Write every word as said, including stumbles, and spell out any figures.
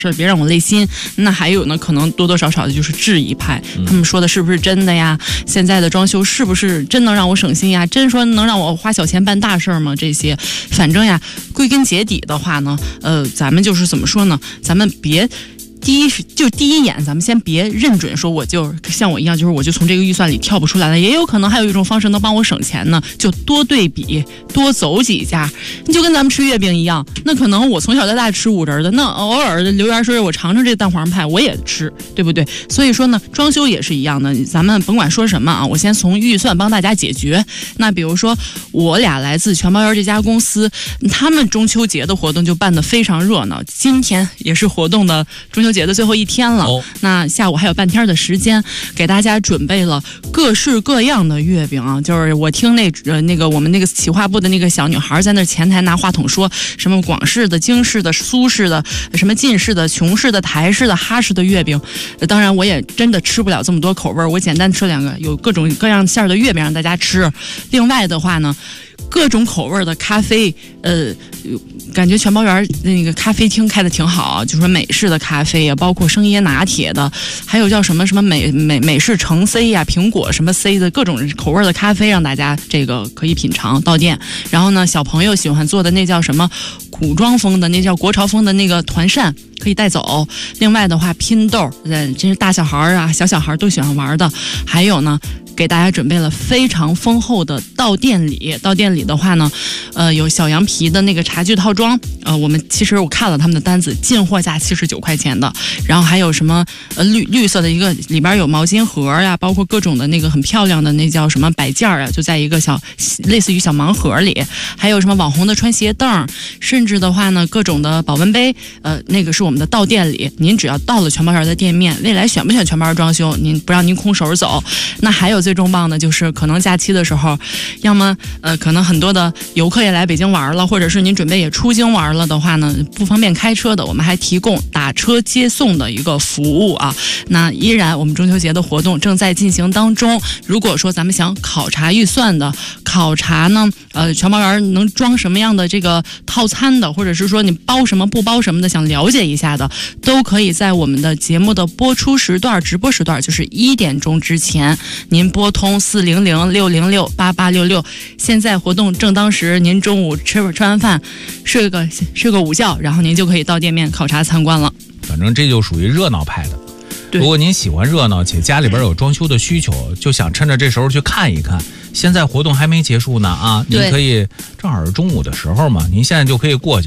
这别让我累心。那还有呢，可能多多少少的就是质疑派，他们说的是不是真的呀？现在的装修是不是真能让我省心呀？真说能让我花小钱办大事吗？这些，反正呀，归根结底的话呢，呃，咱们就是怎么说呢？咱们别。第一是就第一眼，咱们先别认准说我就像我一样，就是我就从这个预算里跳不出来了。也有可能还有一种方式能帮我省钱呢，就多对比，多走几家。你就跟咱们吃月饼一样，那可能我从小到大吃五仁的，那偶尔的刘元说我尝尝这蛋黄派，我也吃，对不对？所以说呢，装修也是一样的，咱们甭管说什么啊，我先从预算帮大家解决。那比如说我俩来自全包园这家公司，他们中秋节的活动就办得非常热闹。今天也是活动的中秋节的最后一天了，哦、那下午还有半天的时间，给大家准备了各式各样的月饼啊！就是我听那呃那个我们那个企划部的那个小女孩在那前台拿话筒说什么广式的、京式的、苏式的、什么晋式的、琼式的、台式的、哈式的月饼。呃、当然，我也真的吃不了这么多口味，我简单吃两个，有各种各样馅的月饼让大家吃。另外的话呢，各种口味的咖啡，呃，感觉全包园那个咖啡厅开的挺好，就说美式的咖啡呀，包括生椰拿铁的，还有叫什么什么美美美式橙 C 呀、苹果什么 C 的各种口味的咖啡，让大家这个可以品尝到店。然后呢，小朋友喜欢做的那叫什么古装风的，那叫国潮风的那个团扇可以带走。另外的话，拼豆，呃，真是大小孩啊、小小孩都喜欢玩的。还有呢，给大家准备了非常丰厚的到店礼。到店礼的话呢，呃，有小羊皮的那个茶具套装，呃，我们其实我看了他们的单子，进货价七十九块钱的。然后还有什么呃绿绿色的一个，里边有毛巾盒呀，包括各种的那个很漂亮的那叫什么摆件啊，就在一个小类似于小盲盒里。还有什么网红的穿鞋凳，甚至的话呢，各种的保温杯，呃，那个是我们的到店礼。您只要到了全包园的店面，未来选不选全包园装修，您不让您空手走。那还有最重磅的就是可能假期的时候，要么呃可能很多的游客也来北京玩了，或者是您准备也出京玩了的话呢，不方便开车的，我们还提供打车接送的一个服务啊。那依然我们中秋节的活动正在进行当中。如果说咱们想考察预算的，考察呢呃全包园能装什么样的这个套餐的，或者是说你包什么不包什么的，想了解一下的，都可以在我们的节目的播出时段、直播时段，就是一点钟之前，您拨通四零零六零六八八六六。现在活动正当时，您中午吃吃完饭，睡个睡个午觉，然后您就可以到店面考察参观了。 反正这就属于热闹派的。如果您喜欢热闹，且家里边有装修的需求，就想趁着这时候去看一看。现在活动还没结束呢啊，您可以正好是中午的时候嘛，您现在就可以过去。